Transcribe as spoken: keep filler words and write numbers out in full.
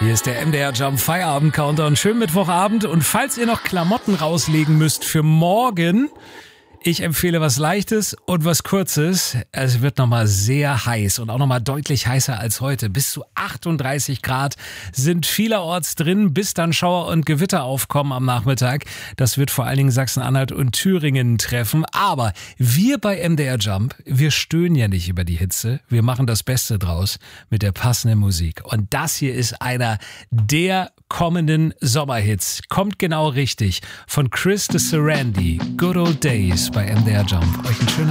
Hier ist der M D R Jump Feierabend Countdown. Schönen Mittwochabend. Und falls ihr noch Klamotten rauslegen müsst für morgen, ich empfehle was Leichtes und was Kurzes. Es wird nochmal sehr heiß und auch nochmal deutlich heißer als heute. Bis zu achtunddreißig Grad sind vielerorts drin, bis dann Schauer und Gewitter aufkommen am Nachmittag. Das wird vor allen Dingen Sachsen-Anhalt und Thüringen treffen. Aber wir bei M D R Jump, wir stöhnen ja nicht über die Hitze. Wir machen das Beste draus mit der passenden Musik. Und das hier ist einer der kommenden Sommerhits. Kommt genau richtig. Von Chris de Sarandi. Good Old Days bei M D R Jump. Euch einen schönen